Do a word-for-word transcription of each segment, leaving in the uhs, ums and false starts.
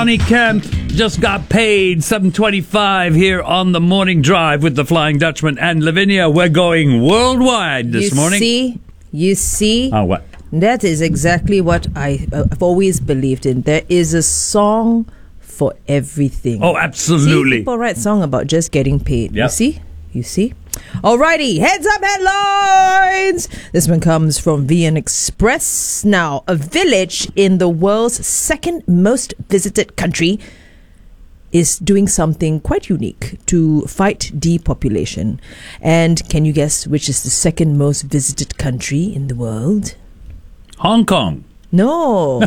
Johnny Kemp just got paid seven twenty-five here on the Morning Drive with the Flying Dutchman and Lavinia. We're going worldwide this you morning. You see? You see? Oh, what? That is exactly what I, I've always believed in. There is a song for everything. Oh, absolutely. See, people write song about just getting paid. Yep. You see? You see? Alrighty, heads up headlines. This one comes from V N Express. Now, a village in the world's second most visited country is doing something quite unique to fight depopulation. And can you guess which is the second most visited country in the world? Hong Kong. No.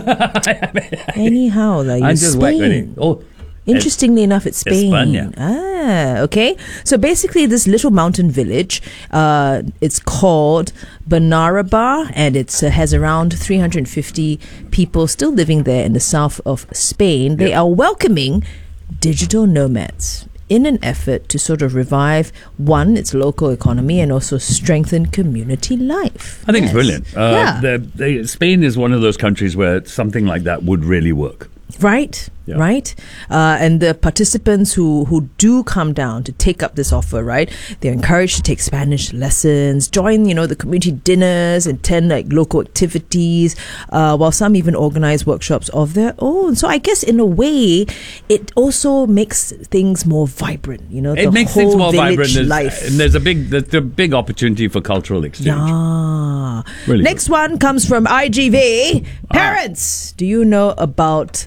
Anyhow, like I'm just Spain. Oh, Interestingly it's, enough, it's Spain. España. Ah, okay. So basically, this little mountain village, uh, it's called Benaraba, and it uh, has around three hundred fifty people still living there in the south of Spain. They yep. are welcoming digital nomads in an effort to sort of revive, one, its local economy and also strengthen community life. I think yes. it's brilliant. Uh, yeah. the, the, Spain is one of those countries where something like that would really work. Right, yeah. right. Uh, and the participants who, who do come down to take up this offer, right, they're encouraged to take Spanish lessons, join, you know, the community dinners, attend like local activities, uh, while some even organize workshops of their own. So I guess in a way, it also makes things more vibrant, you know, It the makes whole things more vibrant. village There's, life. and there's a big, there's a big opportunity for cultural exchange. Yeah. Really Next good. one comes from I G V. Ah. Parents, do you know about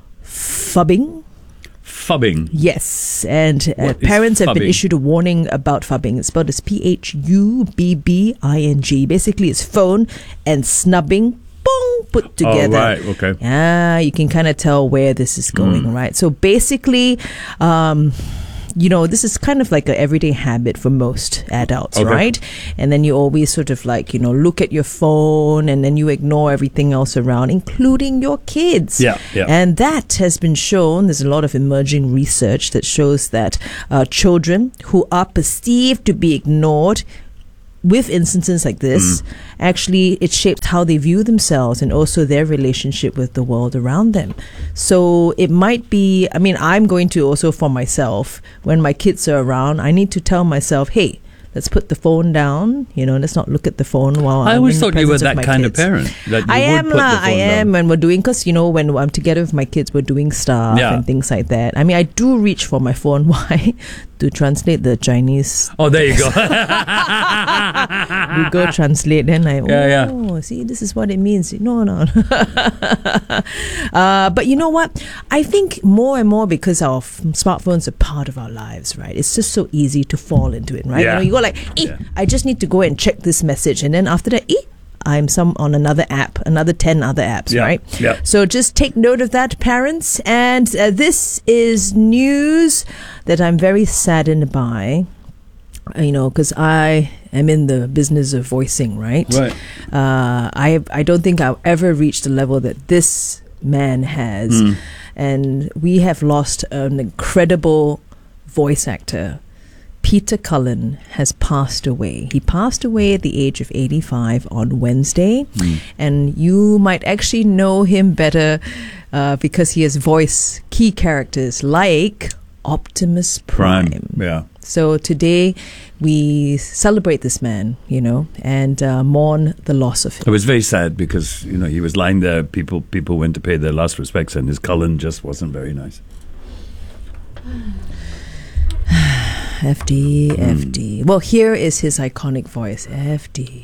phubbing? Phubbing. Yes, and uh, What is parents have been phubbing? issued a warning about phubbing. It's spelled as P H U B B I N G. Basically, it's phone and snubbing, boom, put together. Oh, right, okay. Yeah, you can kind of tell where this is going, Mm. right? So basically, um, you know, this is kind of like an everyday habit for most adults, Okay. right? And then you always sort of like, you know, look at your phone and then you ignore everything else around, including your kids. Yeah, yeah. And that has been shown, there's a lot of emerging research that shows that uh, children who are perceived to be ignored with instances like this, Mm. actually it shapes how they view themselves and also their relationship with the world around them. So it might be, I mean, I'm going to also for myself, when my kids are around, I need to tell myself, hey, let's put the phone down, you know, let's not look at the phone while I I'm always in the thought you were presence of that my kind kids. of parent. That you I would am put the lah, phone I am down. when we're doing, because you know when I'm together with my kids, we're doing stuff Yeah. and things like that. I mean, I do reach for my phone. Why? To translate the Chinese. Oh, there you go. Google Translate, then I, oh, Yeah, yeah. see, this is what it means. No, no. uh, but you know what? I think more and more, because our f- smartphones are part of our lives, right? It's just so easy to fall into it, right? Yeah. You know, you go like, eh, Yeah. I just need to go and check this message. And then after that, eh, I'm some on another app, another ten other apps, Yeah, right? yeah. So just take note of that, parents. And uh, this is news that I'm very saddened by, uh, you know, because I am in the business of voicing, right? Right. Uh, I I don't think I've ever reached the level that this man has, Mm. and we have lost an incredible voice actor. Peter Cullen has passed away. He passed away at the age of eighty-five on Wednesday. Mm. And you might actually know him better uh, because he has voiced key characters like Optimus Prime. Prime. Yeah. So today we celebrate this man, you know, and uh, mourn the loss of him. It was very sad because, you know, he was lying there. People people went to pay their last respects and his Cullen just wasn't very nice. F D, F D. Well, here is his iconic voice. F D.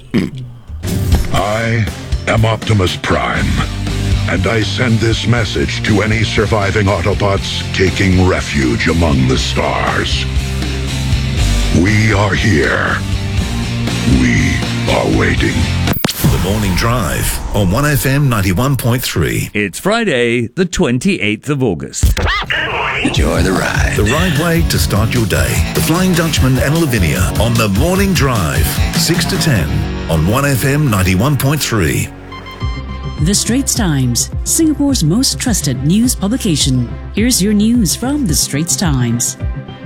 I am Optimus Prime, and I send this message to any surviving Autobots taking refuge among the stars. We are here. We are waiting. The Morning Drive on one F M ninety-one point three. It's Friday, the twenty-eighth of August. Enjoy the ride. The right way to start your day. The Flying Dutchman and Lavinia on The Morning Drive, six to ten on one F M ninety-one point three. The Straits Times, Singapore's most trusted news publication. Here's your news from The Straits Times.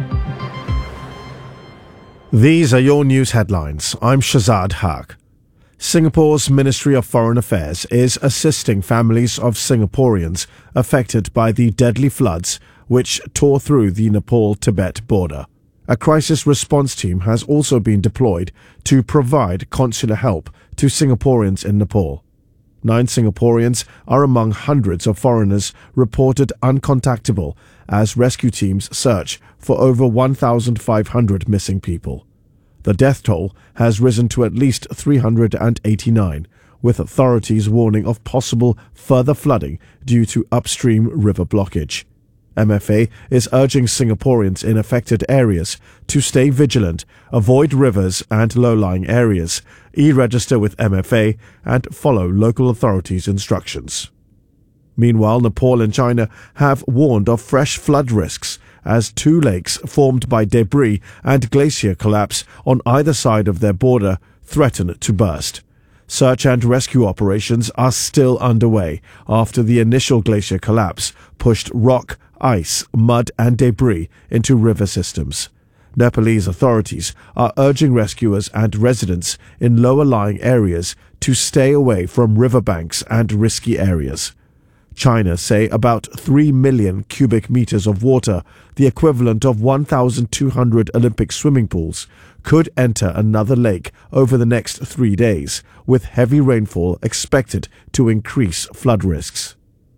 These are your news headlines. I'm Shazad Haq. Singapore's Ministry of Foreign Affairs is assisting families of Singaporeans affected by the deadly floods which tore through the Nepal-Tibet border. A crisis response team has also been deployed to provide consular help to Singaporeans in Nepal. Nine Singaporeans are among hundreds of foreigners reported uncontactable as rescue teams search for over one thousand five hundred missing people. The death toll has risen to at least three hundred eighty-nine, with authorities warning of possible further flooding due to upstream river blockage. M F A is urging Singaporeans in affected areas to stay vigilant, avoid rivers and low-lying areas, e-register with M F A, and follow local authorities' instructions. Meanwhile, Nepal and China have warned of fresh flood risks as two lakes formed by debris and glacier collapse on either side of their border threaten to burst. Search and rescue operations are still underway after the initial glacier collapse pushed rock, ice, mud and debris into river systems. Nepalese authorities are urging rescuers and residents in lower-lying areas to stay away from riverbanks and risky areas. China say about three million cubic meters of water, the equivalent of one thousand two hundred Olympic swimming pools, could enter another lake over the next three days, with heavy rainfall expected to increase flood risks.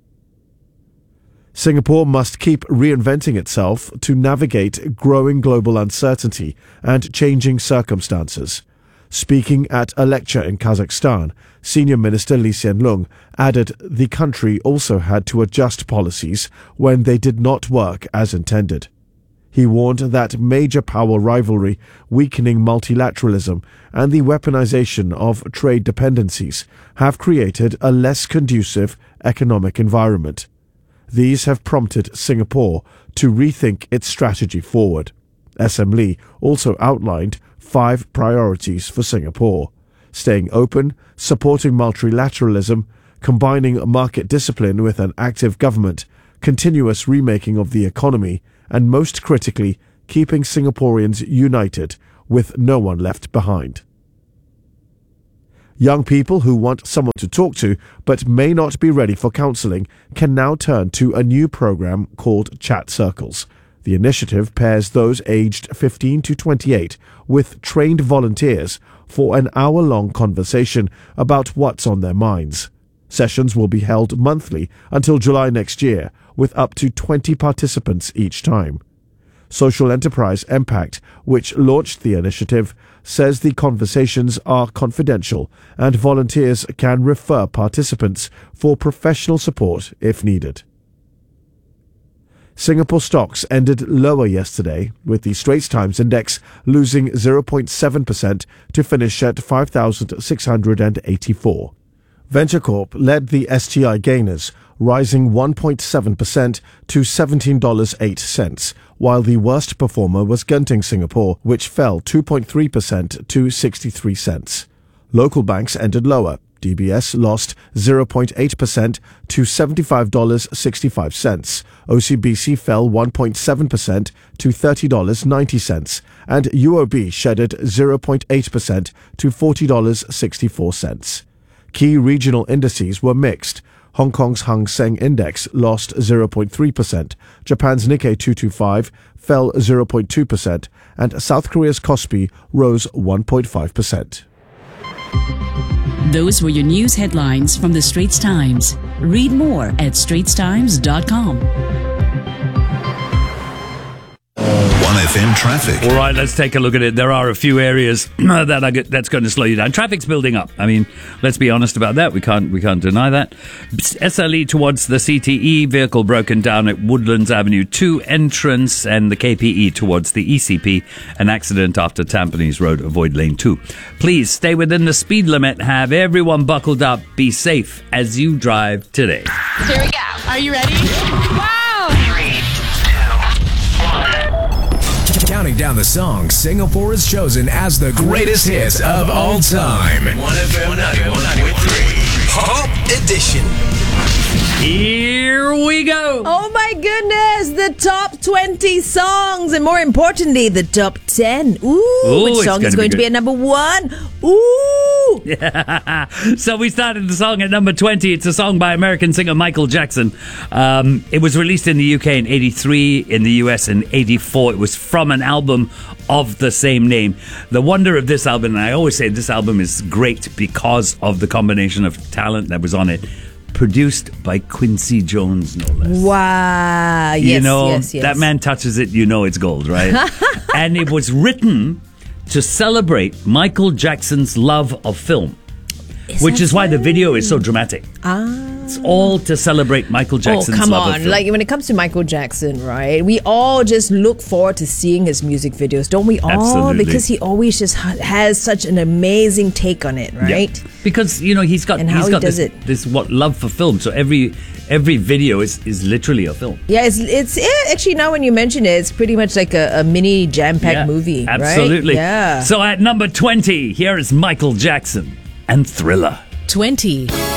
Singapore must keep reinventing itself to navigate growing global uncertainty and changing circumstances. Speaking at a lecture in Kazakhstan, Senior Minister Lee Hsien Loong added the country also had to adjust policies when they did not work as intended. He warned that major power rivalry, weakening multilateralism, and the weaponization of trade dependencies have created a less conducive economic environment. These have prompted Singapore to rethink its strategy forward. S M Lee also outlined five priorities for Singapore: staying open, supporting multilateralism, combining market discipline with an active government, continuous remaking of the economy, and most critically, keeping Singaporeans united with no one left behind. Young people who want someone to talk to but may not be ready for counselling can now turn to a new program called Chat Circles. The initiative pairs those aged fifteen to twenty-eight with trained volunteers for an hour-long conversation about what's on their minds. Sessions will be held monthly until July next year, with up to twenty participants each time. Social enterprise Impact, which launched the initiative, says the conversations are confidential and volunteers can refer participants for professional support if needed. Singapore stocks ended lower yesterday, with the Straits Times Index losing zero point seven percent to finish at five thousand six hundred eighty-four. Venture Corp led the S T I gainers, rising one point seven percent to seventeen dollars and eight cents, while the worst performer was Genting Singapore, which fell two point three percent to sixty-three cents. Local banks ended lower. D B S lost zero point eight percent to seventy-five dollars and sixty-five cents. O C B C fell one point seven percent to thirty dollars and ninety cents, and U O B shedded zero point eight percent to forty dollars and sixty-four cents. Key regional indices were mixed. Hong Kong's Hang Seng Index lost zero point three percent, Japan's Nikkei two twenty-five fell zero point two percent, and South Korea's Kospi rose one point five percent. Those were your news headlines from the Straits Times. Read more at straits times dot com. one F M traffic. All right, let's take a look at it. There are a few areas that are, that's going to slow you down. Traffic's building up. I mean, let's be honest about that. We can't we can't deny that. S L E towards the C T E, vehicle broken down at Woodlands Avenue two entrance, and the K P E towards the E C P. An accident after Tampines Road. Avoid lane two. Please stay within the speed limit. Have everyone buckled up. Be safe as you drive today. Here we go. Are you ready? Wow! Counting down the songs Singapore has chosen as the greatest hits of all time. one F M ninety-one point three Pop Edition. Here we go. Oh my goodness, the top twenty songs, and more importantly, the top ten. Ooh, Ooh, which it's song is gonna going be to be good. at number one? Ooh. Yeah. So we started the song at number twenty. It's a song by American singer Michael Jackson. Um, it was released in the U K in eighty-three, in the U S in eighty-four. It was from an album of the same name. The wonder of this album, and I always say this album is great because of the combination of talent that was on it. Produced by Quincy Jones, no less. Wow. Yes, you know, yes, yes. that man touches it, you know it's gold, right? And it was written to celebrate Michael Jackson's love of film, Is which that is why the so? video is so dramatic. Ah. It's all to celebrate Michael Jackson's oh, come love on. of film. Like, when it comes to Michael Jackson, right, we all just look forward to seeing his music videos, don't we all? Absolutely. Because he always just ha- has such an amazing take on it, right? Yeah. Because, you know, he's got, And he's how he got does this, it. this what love for film. So every every video is, is literally a film. Yeah, it's, it's eh, actually, now when you mention it, it's pretty much like a, a mini jam-packed Yeah, movie, right? absolutely. Yeah. So at number twenty, here is Michael Jackson and Thriller. twenty.